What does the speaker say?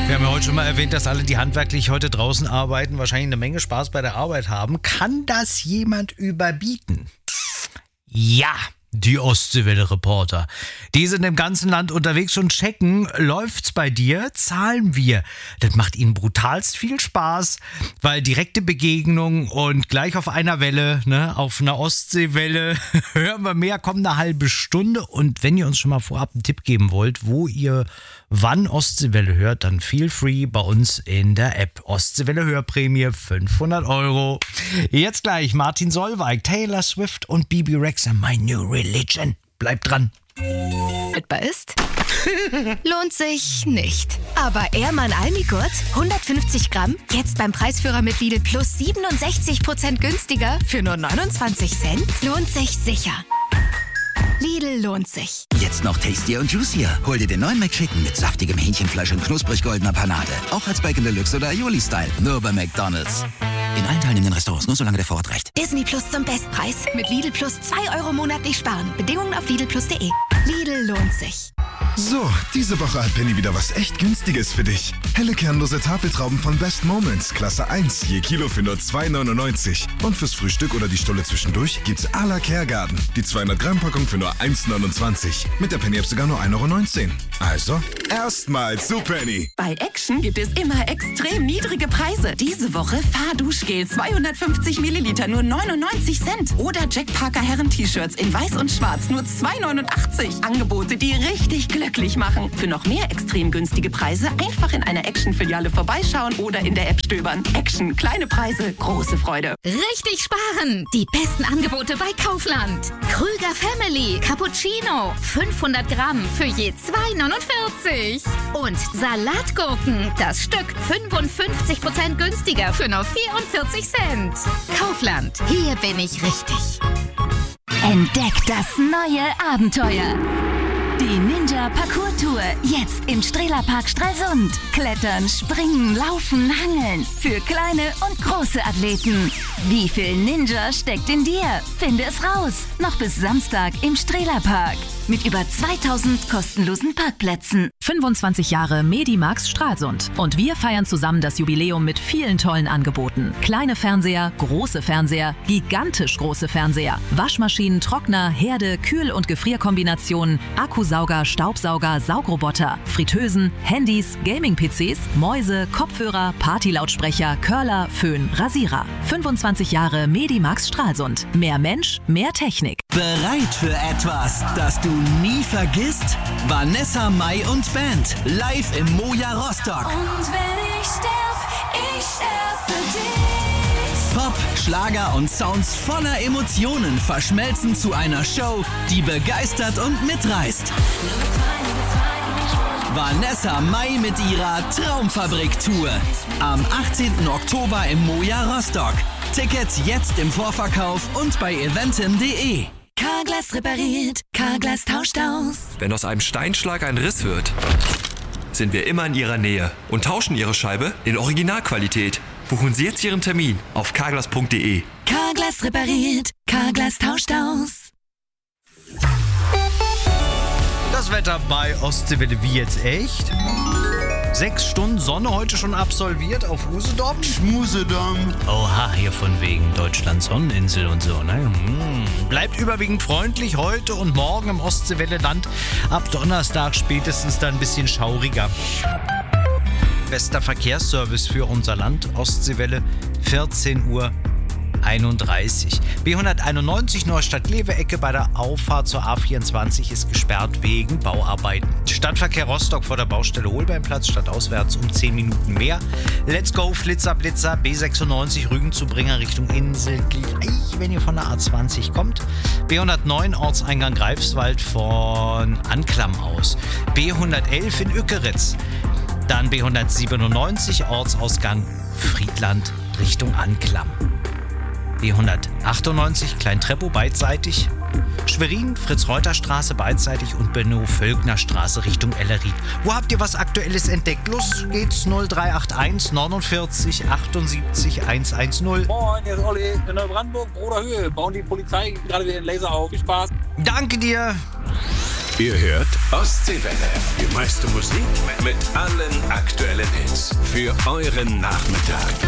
Wir haben ja heute schon mal erwähnt, dass alle, die handwerklich heute draußen arbeiten, wahrscheinlich eine Menge Spaß bei der Arbeit haben. Kann das jemand überbieten? Ja, die Ostseewelle-Reporter. Die sind im ganzen Land unterwegs und checken, läuft's bei dir, zahlen wir. Das macht ihnen brutalst viel Spaß, weil direkte Begegnung und gleich auf einer Welle, ne, auf einer Ostseewelle, hören wir mehr, kommt eine halbe Stunde. Und wenn ihr uns schon mal vorab einen Tipp geben wollt, wo ihr wann Ostseewelle hört, dann feel free bei uns in der App. Ostseewelle Hörprämie 500 €. Jetzt gleich Martin Solveig, Taylor Swift und Bibi Rexa, My New Religion. Bleibt dran. Haltbar ist? Lohnt sich nicht. Aber Ehrmann Almigurt, 150 Gramm, jetzt beim Preisführer mit Lidl Plus 67% günstiger für nur 29 Cent. Lohnt sich sicher. Lidl lohnt sich. Jetzt noch tastier und juicier. Hol dir den neuen McChicken mit saftigem Hähnchenfleisch und knusprig goldener Panade. Auch als Bacon Deluxe oder Aioli-Style. Nur bei McDonald's. In allen teilnehmenden Restaurants, nur solange der Vorrat reicht. Disney Plus zum Bestpreis. Mit Lidl Plus 2 € monatlich sparen. Bedingungen auf lidlplus.de. Lidl lohnt sich. So, diese Woche hat Penny wieder was echt Günstiges für dich. Helle kernlose Tafeltrauben von Best Moments, Klasse 1, je Kilo für nur 2,99. Und fürs Frühstück oder die Stulle zwischendurch gibt's à la Kergarten. Die 200-Gramm-Packung für nur 1,29. Mit der Penny-App sogar nur 1,19 €. Also, erstmal zu Penny. Bei Action gibt es immer extrem niedrige Preise. Diese Woche Fahrduschgel 250 Milliliter nur 99 Cent. Oder Jack Parker Herren-T-Shirts in weiß und schwarz nur 2,89 €. Angebote, die richtig glücklich machen. Für noch mehr extrem günstige Preise einfach in einer Action-Filiale vorbeischauen oder in der App stöbern. Action, kleine Preise, große Freude. Richtig sparen! Die besten Angebote bei Kaufland. Krüger Family Cappuccino 500 Gramm für je 2,49 €. Und Salatgurken, das Stück 55% günstiger für nur 44 Cent. Kaufland, hier bin ich richtig. Entdeckt das neue Abenteuer. Die Ninja Parkour Tour, jetzt im Strehlerpark Stralsund. Klettern, springen, laufen, hangeln. Für kleine und große Athleten. Wie viel Ninja steckt in dir? Finde es raus. Noch bis Samstag im Strehlerpark. Mit über 2000 kostenlosen Parkplätzen. 25 Jahre Medimax Stralsund. Und wir feiern zusammen das Jubiläum mit vielen tollen Angeboten. Kleine Fernseher, große Fernseher, gigantisch große Fernseher, Waschmaschinen, Trockner, Herde, Kühl- und Gefrierkombinationen, Akkusauger, Staubsauger, Saugroboter, Fritteusen, Handys, Gaming-PCs, Mäuse, Kopfhörer, Partylautsprecher, Curler, Föhn, Rasierer. 25 Jahre Medimax Stralsund. Mehr Mensch, mehr Technik. Bereit für etwas, das du nie vergisst? Vanessa Mai und Band, live im Moja Rostock. Und wenn ich sterb für dich. Pop, Schlager und Sounds voller Emotionen verschmelzen zu einer Show, die begeistert und mitreißt. Vanessa Mai mit ihrer Traumfabrik-Tour. Am 18. Oktober im Moja Rostock. Tickets jetzt im Vorverkauf und bei eventim.de. Carglass repariert, Carglass tauscht aus. Wenn aus einem Steinschlag ein Riss wird, sind wir immer in Ihrer Nähe und tauschen Ihre Scheibe in Originalqualität. Buchen Sie jetzt Ihren Termin auf carglass.de. Carglass repariert, Carglass tauscht aus. Das Wetter bei Ostseewelle wie jetzt echt. 6 Stunden Sonne heute schon absolviert auf Usedom. Schmusedom. Oha, hier von wegen Deutschland Sonneninsel und so, ne? Bleibt überwiegend freundlich heute und morgen im Ostseewelle-Land. Ab Donnerstag spätestens dann ein bisschen schauriger. Bester Verkehrsservice für unser Land, Ostseewelle, 14:31 Uhr. B191 Neustadt-Lewe-Ecke bei der Auffahrt zur A24 ist gesperrt wegen Bauarbeiten. Stadtverkehr Rostock vor der Baustelle Holbeinplatz, stadtauswärts um 10 Minuten mehr. Let's go, Flitzer, Blitzer, B96 Rügen zu Bringer Richtung Insel, gleich wenn ihr von der A20 kommt. B109 Ortseingang Greifswald von Anklam aus. B111 in Ückeritz. Dann B197 Ortsausgang Friedland Richtung Anklam. B198 Klein-Treppow beidseitig, Schwerin, Fritz-Reuter-Straße beidseitig und Benno-Völkner-Straße Richtung Ellerried. Wo habt ihr was Aktuelles entdeckt? Los geht's 0381 49 78 110. Moin, hier ist Olli in Neubrandenburg, Bruderhöhe. Bauen die Polizei gerade wieder den Laser auf. Viel Spaß. Danke dir. Ihr hört Ostseewelle. Die meiste Musik mit allen aktuellen Hits. für euren Nachmittag.